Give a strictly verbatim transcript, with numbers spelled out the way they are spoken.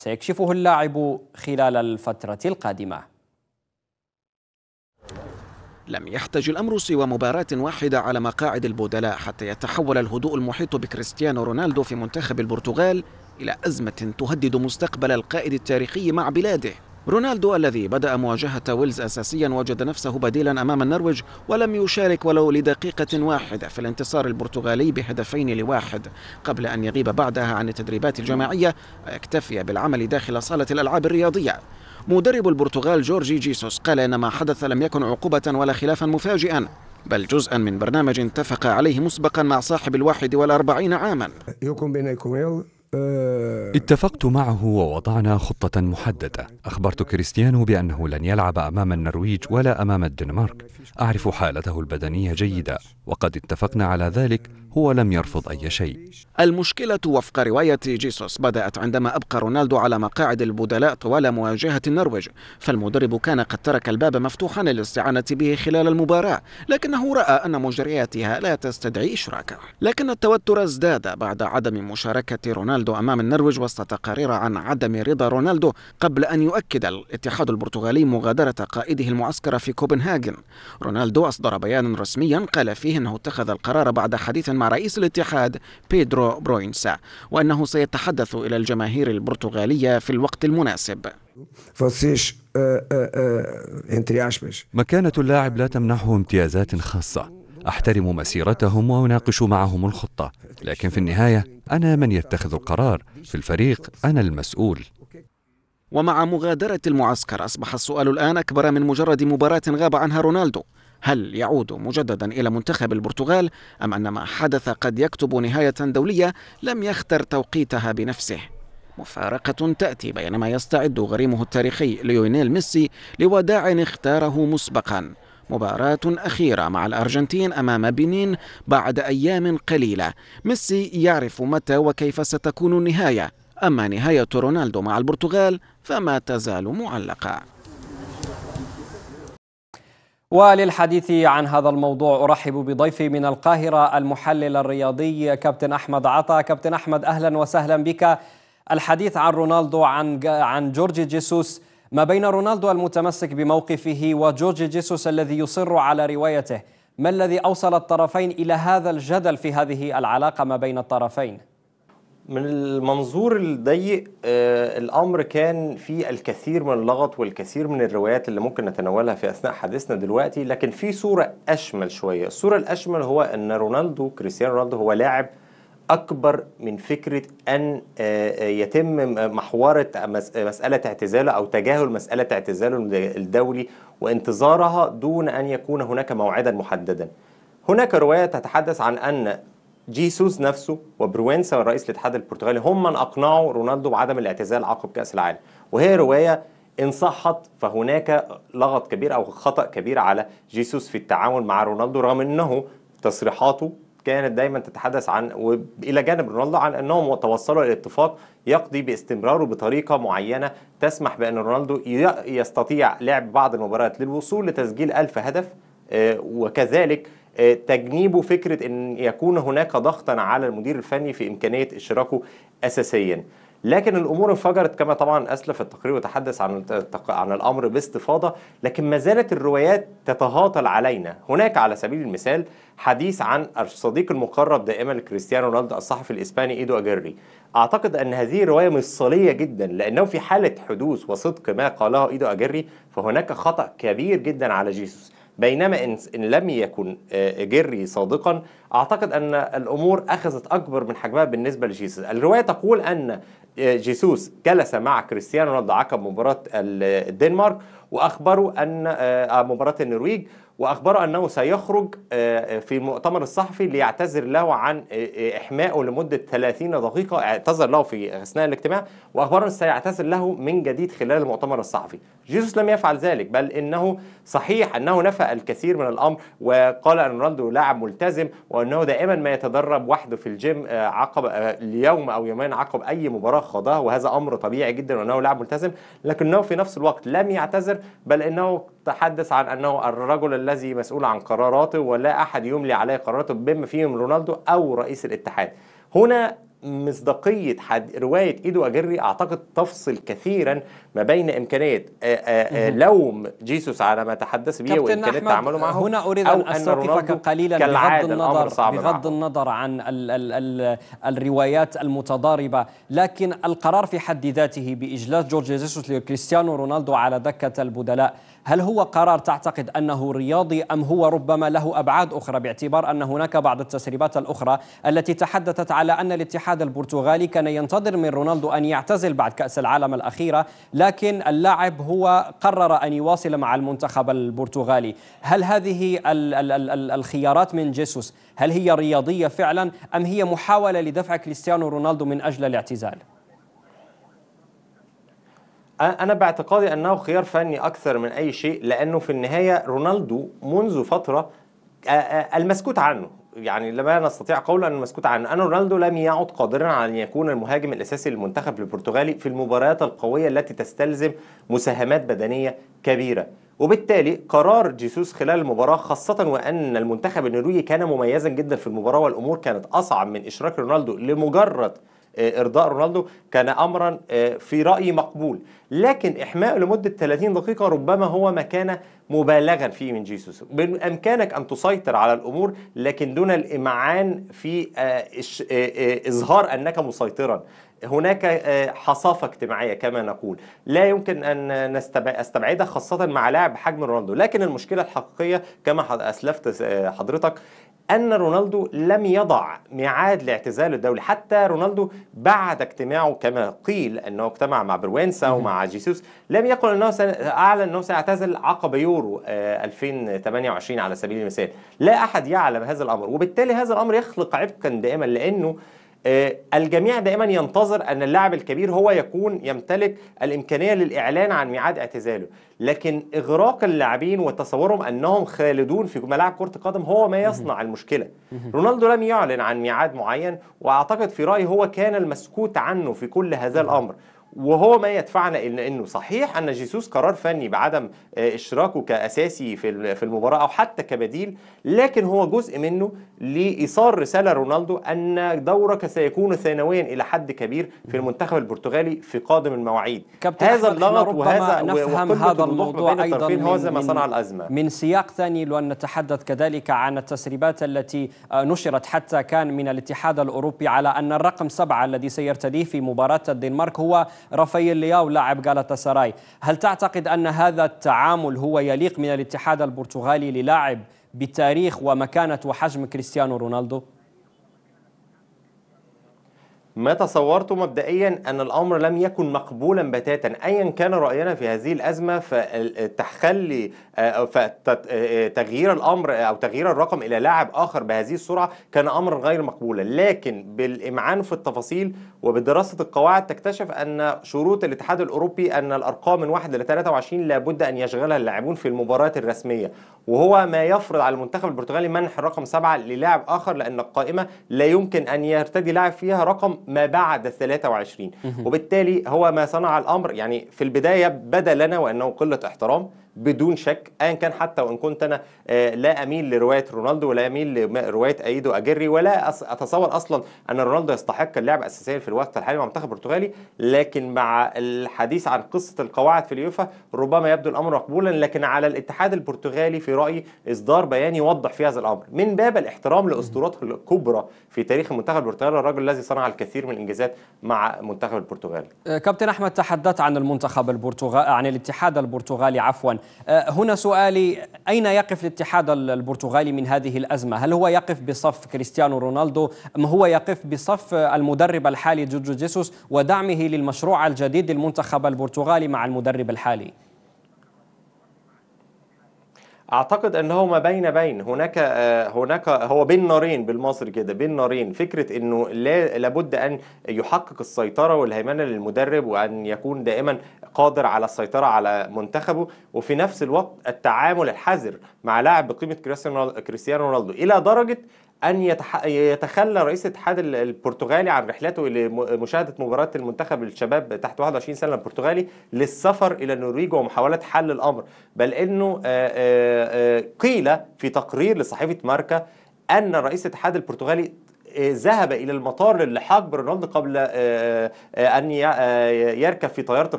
سيكشفه اللاعب خلال الفترة القادمة. لم يحتج الأمر سوى مباراة واحدة على مقاعد البدلاء حتى يتحول الهدوء المحيط بكريستيانو رونالدو في منتخب البرتغال إلى أزمة تهدد مستقبل القائد التاريخي مع بلاده. رونالدو الذي بدأ مواجهة ويلز أساسيا وجد نفسه بديلا أمام النرويج ولم يشارك ولو لدقيقة واحدة في الانتصار البرتغالي بهدفين لواحد، قبل أن يغيب بعدها عن التدريبات الجماعية ويكتفي بالعمل داخل صالة الألعاب الرياضية. مدرب البرتغال جورجي جيسوس قال إن ما حدث لم يكن عقوبة ولا خلافا مفاجئا، بل جزءا من برنامج اتفق عليه مسبقا مع صاحب الواحد والأربعين عاما. اتفقت معه ووضعنا خطة محددة. أخبرت كريستيانو بأنه لن يلعب أمام النرويج ولا أمام الدنمارك. أعرف حالته البدنية جيدة وقد اتفقنا على ذلك. هو لم يرفض أي شيء. المشكلة وفق رواية جيسوس بدأت عندما أبقى رونالدو على مقاعد البدلاء طوال مواجهة النرويج، فالمدرب كان قد ترك الباب مفتوحا للاستعانة به خلال المباراة، لكنه رأى أن مجرياتها لا تستدعي إشراكه. لكن التوتر ازداد بعد عدم مشاركة رونالدو أمام النرويج وسط تقارير عن عدم رضا رونالدو، قبل أن يؤكد الاتحاد البرتغالي مغادرة قائده المعسكر في كوبنهاجن. رونالدو أصدر بيانا رسميا قال فيه أنه اتخذ القرار بعد حديث مع رئيس الاتحاد بيدرو بروينسا، وأنه سيتحدث إلى الجماهير البرتغالية في الوقت المناسب. مكانة اللاعب لا تمنحه امتيازات خاصة. أحترم مسيرتهم وأناقش معهم الخطة، لكن في النهاية أنا من يتخذ القرار. في الفريق أنا المسؤول. ومع مغادرة المعسكر أصبح السؤال الآن أكبر من مجرد مباراة غاب عنها رونالدو. هل يعود مجددا إلى منتخب البرتغال أم أن ما حدث قد يكتب نهاية دولية لم يختر توقيتها بنفسه؟ مفارقة تأتي بينما يستعد غريمه التاريخي ليونيل ميسي لوداع اختاره مسبقا، مباراة أخيرة مع الأرجنتين أمام بنين بعد أيام قليلة. ميسي يعرف متى وكيف ستكون النهاية، أما نهاية رونالدو مع البرتغال فما تزال معلقة. وللحديث عن هذا الموضوع أرحب بضيفي من القاهرة المحلل الرياضي كابتن أحمد عطا. كابتن أحمد، أهلا وسهلا بك. الحديث عن رونالدو، عن عن جورجي جيسوس، ما بين رونالدو المتمسك بموقفه وجورجي جيسوس الذي يصر على روايته، ما الذي أوصل الطرفين إلى هذا الجدل في هذه العلاقة ما بين الطرفين؟ من المنظور الضيق آه الأمر كان في الكثير من اللغط والكثير من الروايات اللي ممكن نتناولها في أثناء حديثنا دلوقتي، لكن في صورة أشمل شوية. الصورة الأشمل هو أن رونالدو كريستيانو رونالدو هو لاعب أكبر من فكرة أن آه يتم محورة مسألة اعتزاله أو تجاهل مسألة اعتزاله الدولي وانتظارها دون أن يكون هناك موعدا محددا. هناك رواية تتحدث عن أن جيسوس نفسه وبروينسا رئيس الاتحاد البرتغالي هم من أقنعوا رونالدو بعدم الاعتزال عقب كأس العالم، وهي رواية إن صحت فهناك لغط كبير أو خطأ كبير على جيسوس في التعامل مع رونالدو، رغم أنه تصريحاته كانت دايما تتحدث عن وإلى جانب رونالدو عن أنهم توصلوا إلى اتفاق يقضي باستمراره بطريقة معينة تسمح بأن رونالدو يستطيع لعب بعض المباريات للوصول لتسجيل ألف هدف، وكذلك تجنيب فكرة أن يكون هناك ضغطا على المدير الفني في إمكانية إشراكه أساسيا. لكن الأمور انفجرت كما طبعا أسلف التقرير وتحدث عن عن الأمر باستفاضة، لكن ما زالت الروايات تتهاطل علينا. هناك على سبيل المثال حديث عن الصديق المقرب دائما لكريستيانو رونالدو الصحفي الإسباني إيدو أجيري. أعتقد أن هذه الرواية مفصلية جدا، لأنه في حالة حدوث وصدق ما قاله إيدو أجيري فهناك خطأ كبير جدا على جيسوس، بينما إن لم يكن جيري صادقا أعتقد أن الأمور أخذت أكبر من حجمها بالنسبة لجيسوس. الرواية تقول أن جيسوس جلس مع كريستيانو رونالدو عقب مباراة الدنمارك وأخبروا أن مباراة النرويج وأخبروا أنه سيخرج في المؤتمر الصحفي ليعتذر له عن إحمائه لمدة ثلاثين دقيقة. اعتذر له في أثناء الاجتماع وأخبروا أنه سيعتذر له من جديد خلال المؤتمر الصحفي. جيسوس لم يفعل ذلك، بل إنه صحيح أنه نفى الكثير من الأمر وقال أن رونالدو لاعب ملتزم وأنه دائما ما يتدرب وحده في الجيم عقب اليوم أو يومين عقب أي مباراة خاضها، وهذا أمر طبيعي جدا وأنه لاعب ملتزم، لكنه في نفس الوقت لم يعتذر، بل إنه تحدث عن أنه الرجل الذي مسؤول عن قراراته ولا أحد يملي عليه قراراته بما فيهم رونالدو أو رئيس الاتحاد. هنا مصداقية حد رواية إيدو أجري أعتقد تفصل كثيرا ما بين إمكانية لوم جيسوس على ما تحدث به وإمكانية تعامله معه. هنا أريد أن أستوقفك قليلا بغض النظر بغض النظر عن ال ال ال الروايات المتضاربة، لكن القرار في حد ذاته بإجلاس جورج جيسوس لكريستيانو رونالدو على دكة البدلاء، هل هو قرار تعتقد أنه رياضي أم هو ربما له أبعاد أخرى، باعتبار أن هناك بعض التسريبات الأخرى التي تحدثت على أن الاتحاد البرتغالي كان ينتظر من رونالدو أن يعتزل بعد كأس العالم الأخيرة، لكن اللاعب هو قرر أن يواصل مع المنتخب البرتغالي. هل هذه ال ال ال الخيارات من جيسوس هل هي رياضية فعلا أم هي محاولة لدفع كريستيانو رونالدو من أجل الاعتزال؟ أنا باعتقادي أنه خيار فني أكثر من أي شيء، لأنه في النهاية رونالدو منذ فترة المسكوت عنه، يعني لا نستطيع قولا أن المسكوت عنه، أن رونالدو لم يعد قادرا على أن يكون المهاجم الأساسي للمنتخب البرتغالي في المباريات القوية التي تستلزم مساهمات بدنية كبيرة. وبالتالي قرار جيسوس خلال المباراة، خاصة وأن المنتخب النرويجي كان مميزا جدا في المباراة والأمور كانت أصعب من إشراك رونالدو لمجرد إرضاء رونالدو، كان أمرا في رأيي مقبول. لكن إحماء لمدة ثلاثين دقيقة ربما هو ما كان مبالغا فيه من جيسوس. بإمكانك أن تسيطر على الأمور لكن دون الإمعان في إظهار أنك مسيطرا. هناك حصافة اجتماعية كما نقول لا يمكن أن نستبعدها، خاصة مع لاعب حجم رونالدو. لكن المشكلة الحقيقية كما أسلفت حضرتك أن رونالدو لم يضع ميعاد لاعتزال الدولي. حتى رونالدو بعد اجتماعه كما قيل أنه اجتمع مع بروينسا ومع جيسوس لم يقل أنه أعلن أنه سيعتزل عقب يورو ألفين وثمانية وعشرين على سبيل المثال. لا أحد يعلم هذا الأمر، وبالتالي هذا الأمر يخلق عبئا دائما، لأنه الجميع دائما ينتظر أن اللاعب الكبير هو يكون يمتلك الإمكانية للإعلان عن ميعاد اعتزاله، لكن إغراق اللاعبين وتصورهم أنهم خالدون في ملاعب كرة القدم هو ما يصنع المشكلة. رونالدو لم يعلن عن ميعاد معين، وأعتقد في رأيي هو كان المسكوت عنه في كل هذا الأمر، وهو ما يدفعنا إلى أنه صحيح أن جيسوس قرار فني بعدم إشراكه كأساسي في المباراة أو حتى كبديل، لكن هو جزء منه لإيصال رسالة رونالدو أن دورك سيكون ثانويا إلى حد كبير في المنتخب البرتغالي في قادم المواعيد. هذا اللغط وهذا نفهم هذا الموضوع أيضا من, هو ما صنع الأزمة. من سياق ثاني، لأن نتحدث كذلك عن التسريبات التي نشرت حتى كان من الاتحاد الأوروبي على أن الرقم سبعة الذي سيرتديه في مباراة الدنمارك هو رافائيل لياو لاعب غالاتا. هل تعتقد أن هذا التعامل هو يليق من الاتحاد البرتغالي للاعب بتاريخ ومكانة وحجم كريستيانو رونالدو؟ ما تصورته مبدئيا أن الأمر لم يكن مقبولا بتاتا أيا كان رأينا في هذه الأزمة، فتخلي تغيير الأمر أو تغيير الرقم إلى لاعب آخر بهذه السرعة كان أمر غير مقبولا. لكن بالإمعان في التفاصيل وبدراسة القواعد تكتشف أن شروط الاتحاد الأوروبي أن الأرقام من واحد إلى ثلاثة وعشرين لابد أن يشغلها اللاعبون في المباريات الرسمية، وهو ما يفرض على المنتخب البرتغالي منح الرقم سبعة للاعب آخر، لأن القائمة لا يمكن أن يرتدي لاعب فيها رقم ما بعد ثلاثة وعشرين. وبالتالي هو ما صنع الأمر يعني في البداية بدا لنا وأنه قلة احترام بدون شك، أيا كان. حتى وإن كنت أنا لا أميل لرواية رونالدو ولا أميل لرواية إيدو أجري، ولا أتصور أصلا أن رونالدو يستحق اللعب أساسيا في الوقت الحالي مع المنتخب البرتغالي، لكن مع الحديث عن قصة القواعد في اليوفا ربما يبدو الأمر مقبولا. لكن على الاتحاد البرتغالي في رأيي إصدار بيان يوضح في هذا الأمر من باب الاحترام لأسطورته الكبرى في تاريخ المنتخب البرتغالي، الرجل الذي صنع الكثير من الإنجازات مع منتخب البرتغال. كابتن أحمد، تحدثت عن المنتخب البرتغالي، عن الاتحاد البرتغالي عفوا. هنا سؤالي، أين يقف الاتحاد البرتغالي من هذه الأزمة؟ هل هو يقف بصف كريستيانو رونالدو أم هو يقف بصف المدرب الحالي جورج جيسوس ودعمه للمشروع الجديد للمنتخب البرتغالي مع المدرب الحالي؟ اعتقد انه ما بين بين هناك هناك هو بين نارين، بالمصري كده بين نارين. فكره انه لا لابد ان يحقق السيطره والهيمنه للمدرب وان يكون دائما قادر على السيطره على منتخبه، وفي نفس الوقت التعامل الحذر مع لاعب بقيمه كريستيانو رونالدو الى درجه أن يتخلى رئيس الاتحاد البرتغالي عن رحلته لمشاهدة مباراة المنتخب الشباب تحت واحد وعشرين سنة البرتغالي للسفر إلى النرويج ومحاولة حل الأمر. بل إنه قيل في تقرير لصحيفة ماركا أن رئيس الاتحاد البرتغالي ذهب إلى المطار للحاق برونالدو قبل أن يركب في طيارة